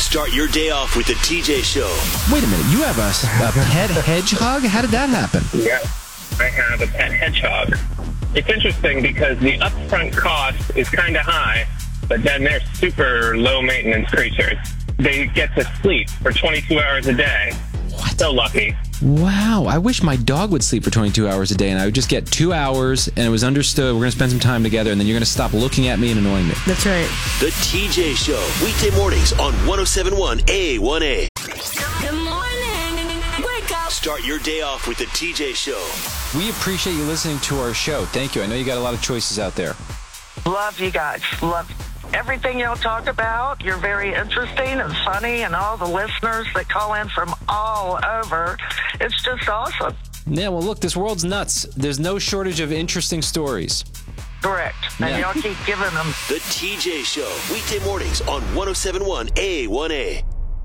Start your day off with the TJ Show. Wait a minute, you have a pet hedgehog? How did that happen? Yeah, I have a pet hedgehog. It's interesting because the upfront cost is kind of high, but then they're super low-maintenance creatures. They get to sleep for 22 hours a day. What? So lucky. Wow, I wish my dog would sleep for 22 hours a day, and I would just get 2 hours, and it was understood we're going to spend some time together, and then you're going to stop looking at me and annoying me. That's right. The TJ Show, weekday mornings on 107.1 A1A. Good morning. Wake up. Start your day off with the TJ Show. We appreciate you listening to our show. Thank you. I know you got a lot of choices out there. Love you guys. Love everything y'all talk about. You're very interesting and funny, and all the listeners that call in from all over. It's just awesome. Yeah, well, look, this world's nuts. There's no shortage of interesting stories. Correct. And y'all keep giving them. The TJ Show, weekday mornings on 107.1 A1A.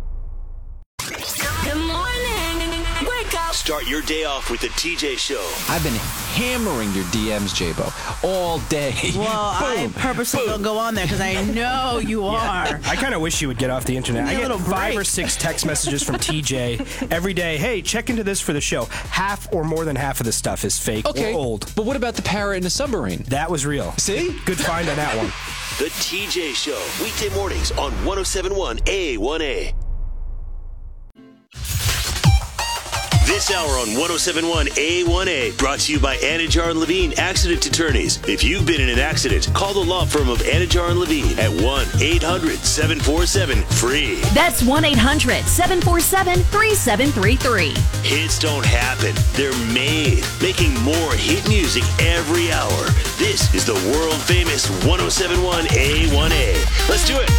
Good morning. Wake up. Start your day off with the TJ Show. I've been hammering your DMs, J-Bo, all day. Well, I purposely don't go on there because I know you are. I kind of wish you would get off the internet. I Give me a get little 5 or break. 6 text messages from TJ every day. Hey, check into this for the show. Half or more than half of the stuff is fake Okay, or old. but what about the parrot in the submarine? That was real. See? Good find on that one. The TJ Show, weekday mornings on 107.1 A1A. This hour on 107.1 A1A brought to you by Anajar and Levine Accident Attorneys. If you've been in an accident, call the law firm of Anajar and Levine at 1-800-747-FREE. That's 1-800-747-3733. Hits don't happen. They're made. Making more hit music every hour. This is the world famous 107.1 A1A. Let's do it.